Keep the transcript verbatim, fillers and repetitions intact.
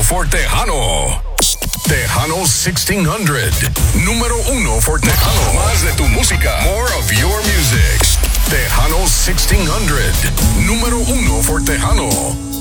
for Tejano. Tejano sixteen hundred. Número uno for Tejano. Más de tu música. More of your music. Tejano sixteen hundred. Número uno for Tejano.